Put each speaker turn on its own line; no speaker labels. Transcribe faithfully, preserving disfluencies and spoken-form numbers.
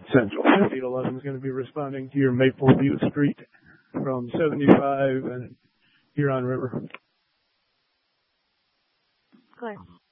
Central. fifty eleven is going to be responding to your Maple View Street from seventy-five and Huron River.
Go ahead.